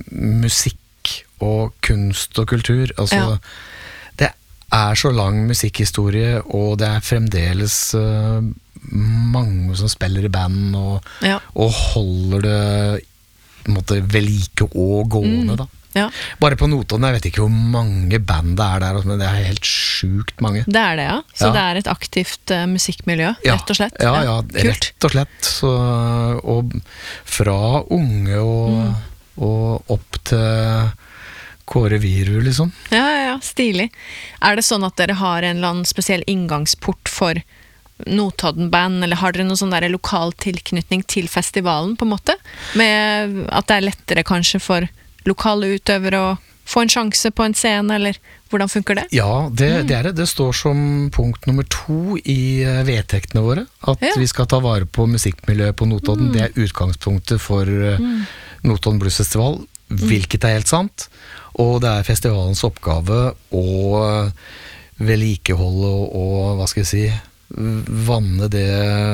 musikk og kunst og kultur. Altså, Ja. det er så lang musikkhistorie, og det er fremdeles eh, mange som spiller i band og, Ja. og holder det på en måte ved like og gående, Mm. da. Ja, Bare på Notodden, jeg vet ikke hvor mange band det er der, men det er helt sjukt mange. det er det, ja. Så Ja. det er et aktivt eh, musikkmiljø, Ja, rett og slett. Ja, ja, Kult. rett og slett. Så, og fra unge og, Mm. og opp til Kåre Viru, liksom. Ja, ja, ja, stilig. Er det sånn at dere har en eller annen spesiell inngangsport for Notodden-band, eller har dere noen sånn der lokal tilknytning til festivalen, på en måte? Med at det er lettere kanskje for lokale utøvere å få en sjanse på en scene, eller hvordan funker det? Ja, det, Mm. det er det. Det står som punkt nummer to i eh, vedtektene våre, at Ja. vi skal ta vare på musikkmiljøet på Notodden. Det er utgangspunktet for eh, Mm. Notodden Blues Festival. hvilket er helt sant, og det er festivalens oppgave å vedlikeholde og, og hva skal jeg si, vanne det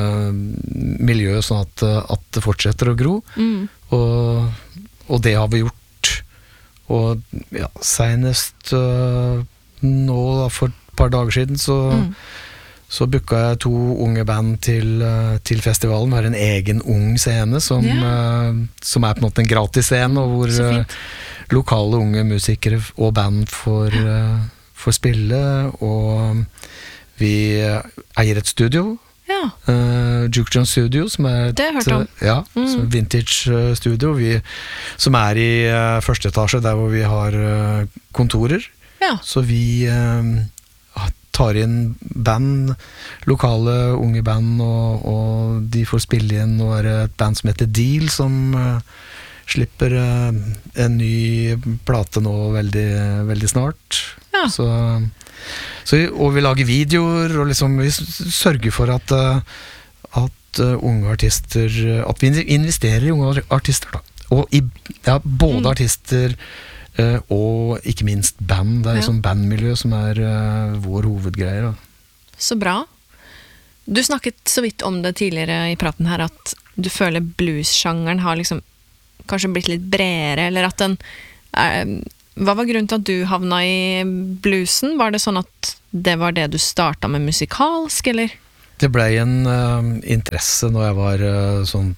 miljøet sånn at, at det fortsetter å gro, Mm. og, og det har vi gjort. Og ja, senest uh, nå da, for et par dager siden så, Mm. så booka jeg to unge band til, uh, til festivalen. Vi har en egen ung scene som, Ja. uh, som er på en måte en gratis scene, og hvor Så uh, fint. lokale unge musikere og band får, uh, får spille, og vi eier et studio, Ja, uh, Juke John Studio, som er et, Det har jeg hørt om. uh, ja, Mm. som er vintage uh, studio, vi, som er i uh, første etasje, der hvor vi har uh, kontorer. ja. Så vi uh, tar inn band, lokale unge band, og, og de får spille inn, og er et band som heter Deal, som uh, slipper uh, en ny plate nå veldig, veldig snart. Ja. Så, så, vi- og vi lager videoer, og liksom vi s- sørger for at, uh, at uh, unge artister, at vi investerer i unge artister, da. Og i, ja, både Mm. artister uh, og ikke minst band. Det er Ja. liksom bandmiljø som er uh, vår hovedgreie, da. Så bra. Du snakket så vidt om det tidligere i praten her, at du føler blues-sjangeren har liksom kanskje blitt litt bredere, eller at den eh, hva var grunnen til at du havna i bluesen? Var det sånn at det var det du starta med musikalsk, eller? Det ble en uh, interesse når jeg var uh, sånn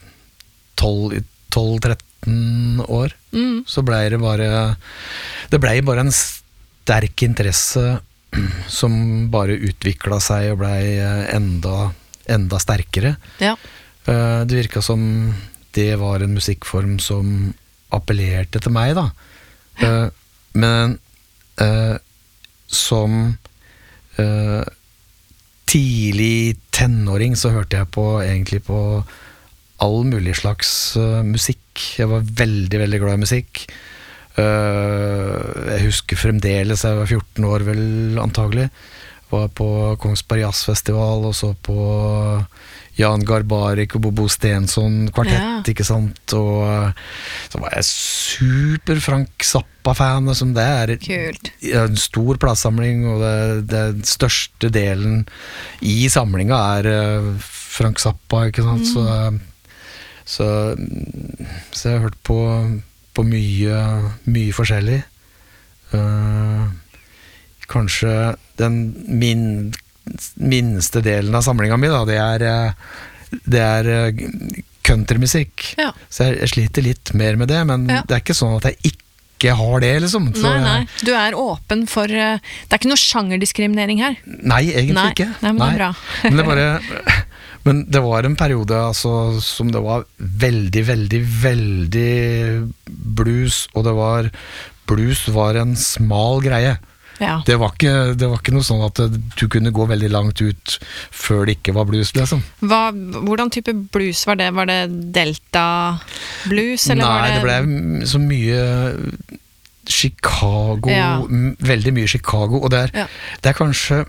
tolv tretten år. Mm. Så ble det bare Det ble bare en sterk interesse som bare utvikla seg og ble uh, enda, enda sterkere. Ja. Uh, det virka som det var en musikkform som appellerte til meg, da. Uh, men uh, som uh, tidlig tenåring så hørte jeg på egentlig på all mulig slags uh, musikk. Jeg var veldig, veldig glad i musikk. Uh, jeg husker fremdeles, jeg var fjorten år vel antagelig, var på Kongsberg Jazzfestival og så på Jan Garbarek og Bobo Stensson kvartett, Ja. ikke sant, og uh, så var jeg super Frank Zappa-fan, som det er Kult. en stor platesamling, og det, det største delen i samlinga er uh, Frank Zappa, ikke sant, så, så, så jeg har hørt på, på mye, mye forskjellig. Uh, kanskje den min, minste delen av samlinga mi, da, det er, uh, det er uh, countrymusikk. Ja. Så jeg, jeg sliter litt mer med det, men Ja. det er ikke sånn at jeg ikke har det, liksom. Så Nei, nei. jeg- Du er åpen for eh, Det er ikke noe sjangerdiskriminering her. Nei, egentlig Nei. ikke. Nei, men det er bra. men, det bare, men det var en periode altså, som det var veldig, veldig, veldig blues, og det var blues var en smal greie. Ja. Det var ikke, det var ikke noe sånn at du kunne gå veldig langt ut før det ikke var blues, liksom. Hva, hvordan type blues var det? Var det delta blues, eller Nei, var det det ble m- så mye Chicago, Ja. m- veldig mye Chicago, og det er, Ja. det er kanskje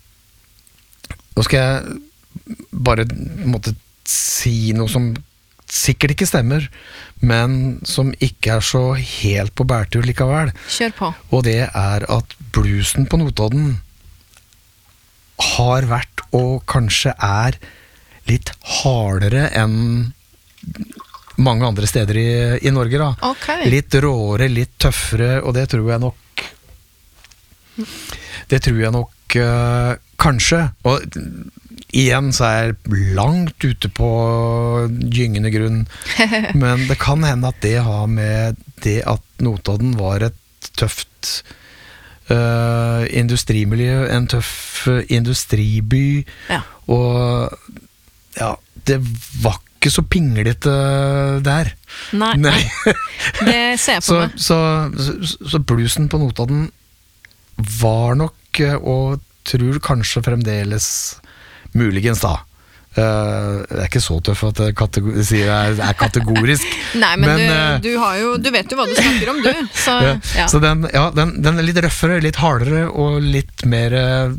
Nå skal jeg bare måtte si noe som sikkert ikke stemmer, men som ikke er så helt på bærtur likevel. Kjør på. Og det er at bluesen på Notodden har vært, og kanskje er, litt hardere enn mange andre steder i, i Norge, da. Ok. Litt råere, litt tøffere, og det tror jeg nok Det tror jeg nok øh, kanskje. Og igjen så er jeg langt ute på gyngende grunn, men det kan hende at det har med det at Notodden var et tøft øh, industrimiljø, en tøff øh, industriby, Ja. og ja, det var ikke så pinglete der. Nei, Nei. det ser jeg på Så, meg. så, så, så bluesen på Notodden var nok, eh, og tror kanskje fremdeles, muligens da. Uh, det er ikke så tøff at jeg kategor- sier jeg er, er kategorisk. Nei, men, men, eh, du, du, har jo, du vet jo hva du snakker om, du. Så, ja. ja. Så den, ja, den, den er litt røffere, litt hardere, og litt mer eh,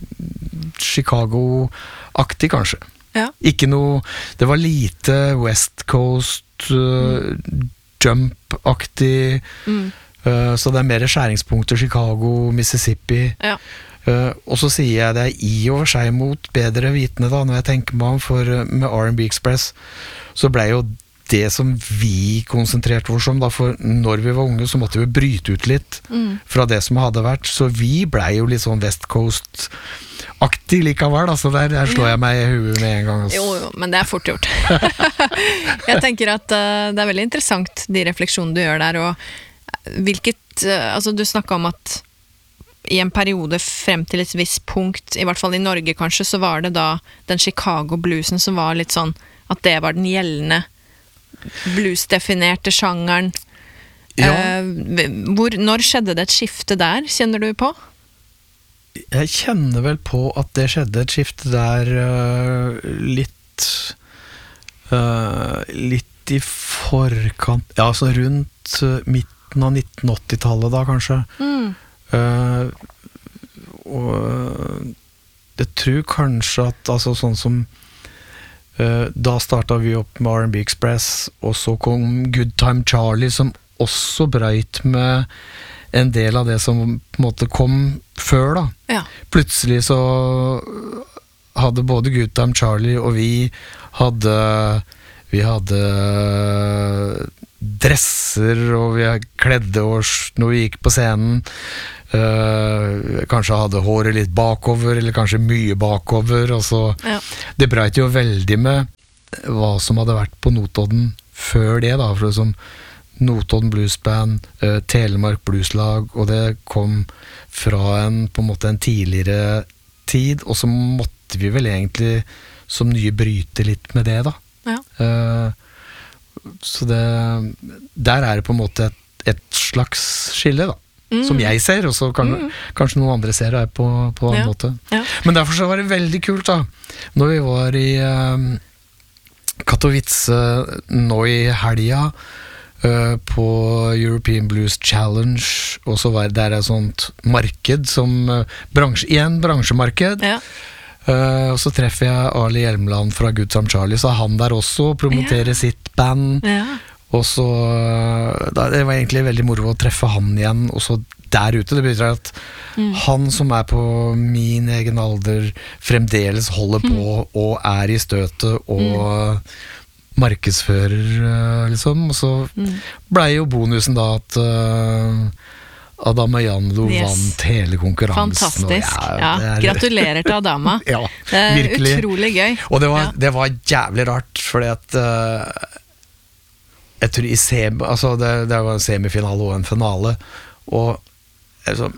Chicago-aktig, kanskje. Ja. Ikke noe Det var lite West Coast uh, jump-aktig, Mm. uh, så det er mer skjæringspunkter, Chicago, Mississippi. Ja. Uh, og så sier jeg det i og for seg mot bedre vitende da, når jeg tenker meg om, for uh, med R and B Express, så ble jo det som vi konsentrerte oss om da, for når vi var unge så måtte vi bryte ut litt Mm. fra det som hadde vært, så vi ble jo litt sånn West Coast-aktig likevel, altså der, der slår jeg meg i huet med en gang. Altså. Jo, jo, men det er fort gjort. Jeg tenker at uh, det er veldig interessant, de refleksjonene du gjør der, og hvilket, uh, altså du snakket om at i en periode frem til et visst punkt, i hvert fall i Norge kanskje, så var det da den Chicago-bluesen som var litt sånn, at det var den gjeldende blues-definerte sjangeren. Ja. Uh, hvor, når skjedde det et skifte der, kjenner du på? Jeg kjenner vel på at det skjedde et skifte der uh, litt uh, litt i forkant, ja, altså rundt uh, midten av nitten åtti-tallet da, kanskje. Mm. Uh, og uh, jeg tror kanskje at altså sånn som uh, da startet vi opp med R and B Express, og så kom Good Time Charlie, som også brøyt med en del av det som på en måte kom før da. Ja. Plutselig så hadde både Good Time Charlie og vi hadde vi hadde dresser, og vi kledde oss når vi gikk på scenen. Uh, kanskje hadde håret litt bakover, eller kanskje mye bakover, og så Ja. det breit jo veldig med hva som hadde vært på Notodden før det da, for som Notodden Bluesband, uh, Telemark Blueslag, og det kom fra en, på en måte en tidligere tid, og så måtte vi vel egentlig som nye bryte litt med det da. Ja. Uh, så det, der er det på en måte et, et slags skille da, Mm. som jeg ser, og så kan, Mm. kanskje noen andre ser det på, på en Ja. annen måte. Ja. Men derfor så var det veldig kult da, når vi var i um, Katowice nå i helga, uh, på European Blues Challenge, og så var det der et sånt marked som uh, bransje, igjen bransjemarked. Ja. Uh, og så treffer jeg Ali Hjelmeland fra Good Time Charlie, så er han der også og promoterer Ja. sitt band. Ja. Og så uh, da, det var egentlig veldig moro å treffe han igjen, og så der ute. Det betyr at Mm. han som er på min egen alder fremdeles holder på og er i støtet og markedsfører, uh, liksom. Og så Mm. ble jo bonusen da at uh, Adama Janlo Yes. vant hele konkurransen. og Fantastisk. Ja, det er- gratulerer til Adama. Ja, Det er virkelig. utrolig gøy. Og det var, Ja. det var jævlig rart, fordi at uh, jeg tror i sem, altså det, det var en semifinale og en finale, og altså,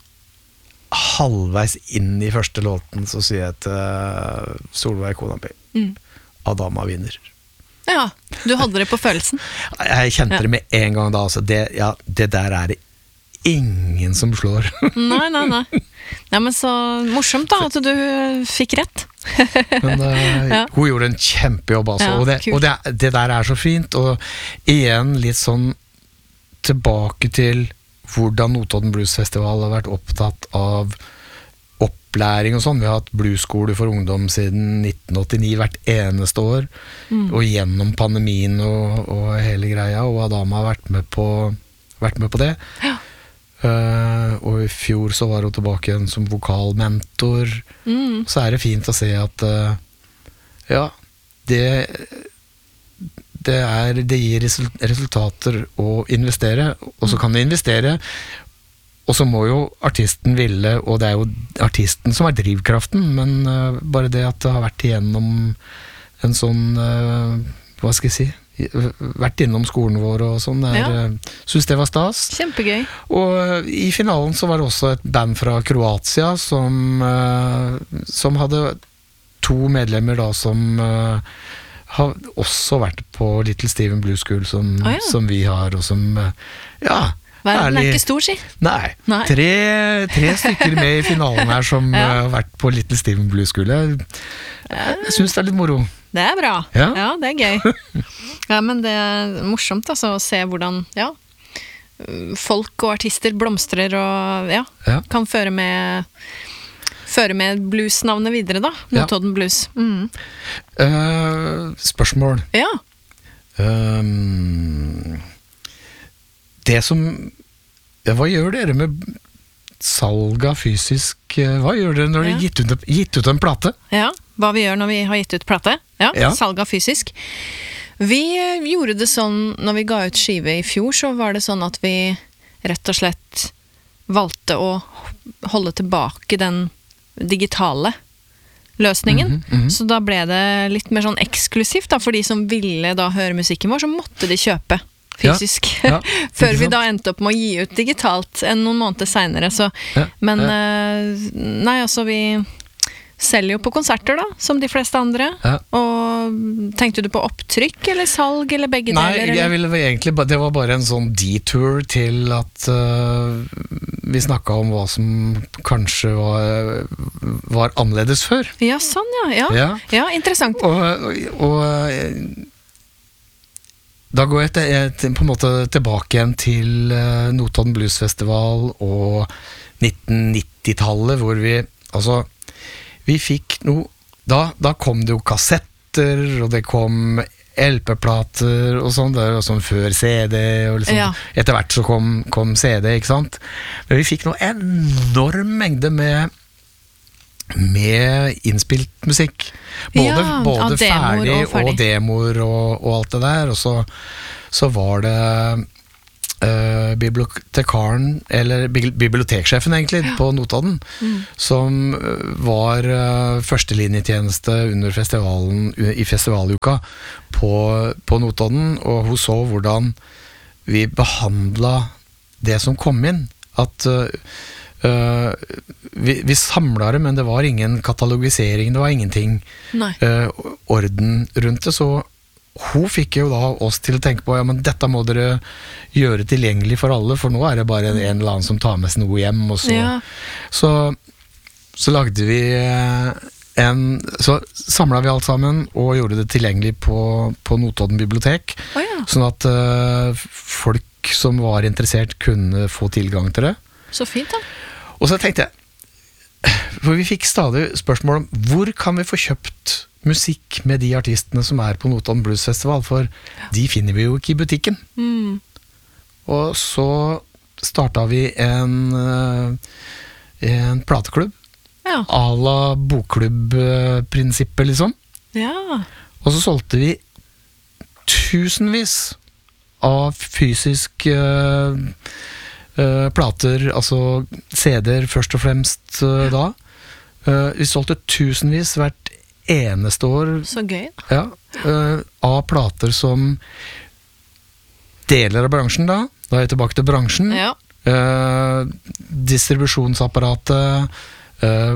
halvveis inn i første låten så sier jeg til uh, Solveig Konapi, Mm. Adama vinner. Ja, du hadde det på følelsen. Jeg kjente Ja. det med en gang da, altså det, ja, det der er det ingen som slår. Nei, nei, nei. Nei, men så morsomt da, at du fikk rett. Men uh, Ja. hun gjorde en kjempejobb, altså. Ja, og det, kult. og det, det der er så fint. Og igjen litt sånn tilbake til hvordan Notodden Blues Festival har vært opptatt av opplæring og sånn. Vi har hatt bluesskole for ungdom siden nitten åttini hvert eneste år. Mm. Og gjennom pandemien og, og hele greia. Og Adama har vært med på, vært med på det. Ja. Uh, og i fjor så var hun tilbake igjen som vokalmentor. Mm. Så er det fint å se at uh, ja, det det, er, det gir resul- resultater å investere, og så kan du investere, og så må jo artisten ville, og det er jo artisten som er drivkraften, men uh, bare det at det har vært igjennom en sånn, uh, hva skal jeg si, vært innom skolen vår og sånn, er, Ja. uh, synes det var stas. Kjempegøy. Og uh, i finalen så var det også et band fra Kroatia som, uh, som hadde to medlemmer da som uh, har også vært på Little Steven Blues School som, Å, ja. som vi har, og som uh, ja, Verden er ærlig- ikke stor, si. Nei, Nei. Tre, tre stykker med i finalen her som Ja. uh, har vært på Little Steven Blues School. Jeg, jeg synes det er litt moro. Det er bra. Ja. det er gøy. Ja, men det er morsomt altså, å se hvordan ja, folk og artister blomstrer og ja, Ja. kan føre med føre med bluesnavnet videre da, Ja. Notodden Blues. Mm. Uh, spørsmål. Ja, Um, det som ja, hva gjør dere med salg av fysisk eh, hva gjør dere når Ja. dere gitt ut, gitt ut en plate? Ja, hva vi gjør når vi har gitt ut plate. Ja, Ja. salg av fysisk. Vi eh, gjorde det sånn, når vi ga ut skive i fjor, så var det sånn at vi rett og slett valgte å holde tilbake den digitale løsningen. Mhm, mhm. Så da ble det litt mer sånn eksklusivt da, for de som ville da høre musikken vår, så måtte de kjøpe fysisk. Ja, Før ikke vi sant? da endte opp med å gi ut digitalt enn noen måneder senere. Så, Ja, men ja. eh, nei, altså vi selger jo på konserter da, som de fleste andre. Ja. Og tenkte du på opptrykk eller salg eller begge Nei, deler? jeg Eller? ville vel egentlig ba- det var bare en sånn detour til at øh, vi snakket om hva som kanskje var, var annerledes før. Ja, sånn ja. Ja, ja. Ja. interessant. Og, og, og øh, da går jeg, til, jeg til, på en måte tilbake igjen til øh, Notodden Blues Festival og nitten nitti-tallet, hvor vi, altså, vi fikk noe, da, da kom det jo kassetter, og det kom L P-plater og sånn, det var sånn før C D, og liksom, Ja. etter hvert så kom, kom C D, ikke sant? Men vi fikk noe enorm mengde med med innspilt musikk. Både, Ja, både av demoer ferdig og og, ferdig. demoer og, og alt det der, og så, så var det uh, bibliotekaren, eller bi- biblioteksjefen egentlig, på Notodden, Mm. som uh, var uh, førstelinjetjeneste under festivalen, u- i festivaluka på, på Notodden, og hun så hvordan vi behandlet det som kom inn. At uh, uh, vi, vi samlet det, men det var ingen katalogisering, det var ingenting Nei. uh, orden rundt det, så hun fikk jo da oss til å tenke på, ja, men dette må dere gjøre tilgjengelig for alle, for nå er det bare en, en eller annen som tar med seg noe hjem, og så, Ja. så, så lagde vi eh, en, så samlet vi alt sammen, og gjorde det tilgjengelig på, på Notodden bibliotek, Å ja, sånn at eh, folk som var interessert kunne få tilgang til det. så fint da. Og så tenkte jeg, for vi fikk stadig spørsmål om hvor kan vi få kjøpt musikk med de artistene som er på Notodden Blues Festival, for de finner vi jo ikke i butikken. Mm. Og så startet vi en, eh, en plateklubb, Ja. à la bokklubb-prinsippet liksom. Ja. Og så solgte vi tusenvis av fysisk eh, eh, plater, altså C D-er først og fremst eh, da. Eh, vi solgte tusenvis hvert eneste år, Så gøy. ja, eh, av plater som deler av bransjen da. Da er jeg tilbake til bransjen. Ja. Eh, distribusjonsapparatet, eh,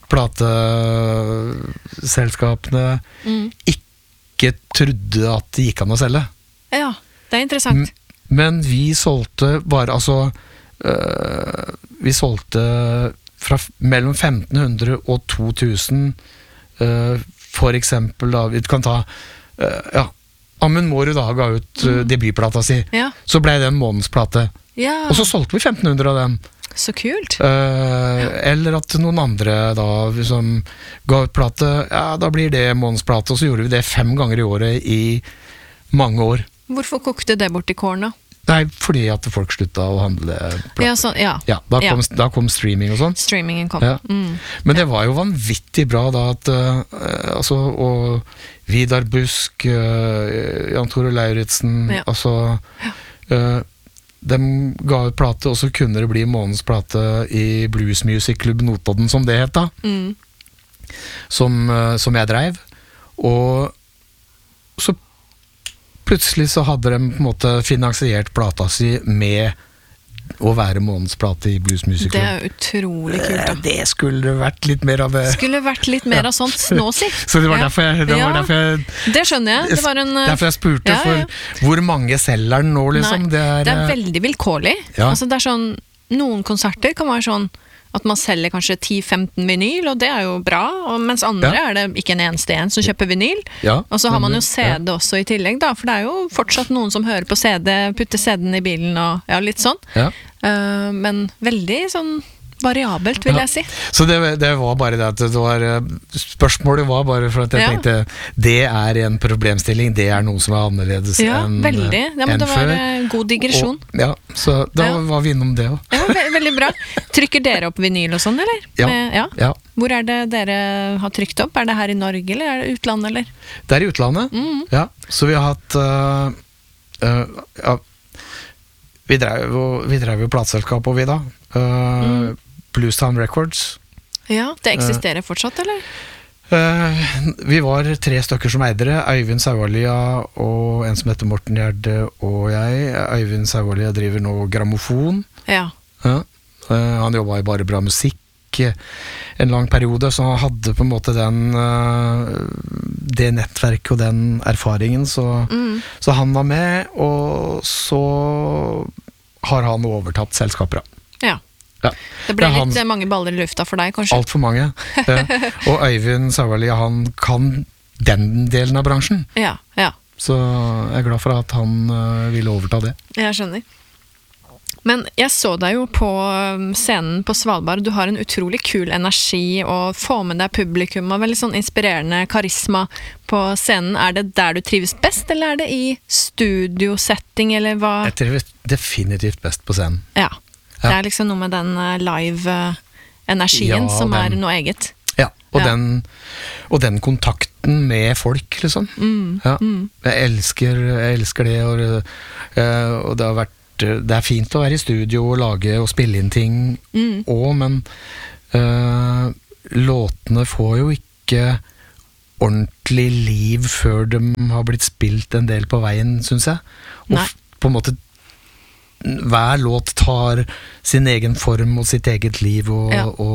plateselskapene Mm. ikke trodde at det gikk an å selge. Ja, det er interessant. Men vi solgte bare, altså øh, vi solgte fra f- mellom femten hundre og to tusen, øh, for eksempel da, vi kan ta, øh, ja, Amund Mårud da ga ut øh, debutplata si, Ja. så ble det en månedsplate, Ja, og så solgte vi femten hundre av dem. så kult. Øh, eller at noen andre da, som ga ut plate, ja, da blir det månedsplate, og så gjorde vi det fem ganger i året i mange år. Hvorfor kokte det bort i kåren da? Nei, fordi at folk slutta å handle plate. Ja, sånn, ja. Ja, da Ja. kom, da kom streaming og sånn. Streamingen kom. Ja. Mm. Men det var jo vanvittig bra da at uh, altså, og Vidar Busk, uh, Jan Tore Lauritzen, Ja. altså uh, de ga ut plate, og så kunne det bli månedens plate i Blues Music Club Notodden, som det het da, Mm. som, uh, som jeg dreiv. Og så plutselig så hadde de på en måte finansiert plata si med å være månedsplate i Blues Music Det Club. er utrolig kult da. Eh, Det skulle vært litt mer av det. Skulle vært litt mer av sånt nå, si. Så det var Ja. derfor jeg, det var Ja. derfor jeg, Det skjønner jeg. Det var en, eh, derfor jeg spurte, ja, ja. for hvor mange selger den nå, liksom? Nei, det er, det er eh, veldig vilkårlig. Ja. Altså, det er sånn, noen konserter kan være sånn at man selger kanskje ti femten vinyl, og det er jo bra, og mens andre Ja. er det ikke en eneste en som kjøper vinyl. ja, Og så har man jo ja. C D også i tillegg, da, for det er jo fortsatt noen som hører på C D, putter C D-en i bilen og ja, litt sånn. Ja. Eh, men veldig sånn variabelt, vil Ja. jeg si. Så det, det var bare det at det var spørsmålet var bare for at jeg Ja. tenkte det er en problemstilling, det er noe som er annerledes Ja, enn veldig. Ja, men enn det var før. eh, god digresjon. Og, ja, så da Ja. var vi innom det òg. Ja, ve veldig bra. Trykker dere opp vinyl og sånn, eller? Ja. Med, ja. Ja. Hvor er det dere har trykt opp? Er det her i Norge, eller er det utlandet, eller? Det er i utlandet. Mm. Ja, så vi har hatt øh, øh, ja, vi drev jo, vi drev jo plateselskap og vi da. Uh, Mm. Bluestown Records. Ja, det eksisterer fortsatt, eller? Uh, vi var tre stykker som eide det. Øyvind Saualia og en som heter Morten Gjerde og jeg. Øyvind Saualia driver nå grammofon. Ja. Ja. Uh, han jobba i Bare Bra Musikk uh, en lang periode, så han hadde på en måte den uh, det nettverket og den erfaringen, så, Mm. så han var med, og så har han overtatt selskapet. ja. Ja. Det ble Det er han- litt eh, mange baller i lufta for deg, kanskje? Altfor mange. Uh, og Øyvind Saualia, han kan den delen av bransjen, Ja, ja. så jeg er glad for at han uh, ville overta det. Jeg skjønner. Men jeg så deg jo på um, scenen på Svalbard. Du har en utrolig kul energi og får med deg publikum og veldig sånn inspirerende karisma på scenen. Er det der du trives best, eller er det i studiosetting, eller hva? Jeg trives definitivt best på scenen. Ja. Ja. Det er liksom noe med den uh, live-energien Ja, som er den- noe eget. Ja, og, Ja. Den, og den kontakten med folk, liksom. Mm, Ja. mm. Jeg elsker, jeg elsker det, og, eh, og det har vært det er fint å være i studio og lage og spille inn ting Mm. òg, men eh, låtene får jo ikke ordentlig liv før de har blitt spilt en del på veien, syns jeg. Og Nei. f- på en måte hver låt tar sin egen form og sitt eget liv, og, Ja. og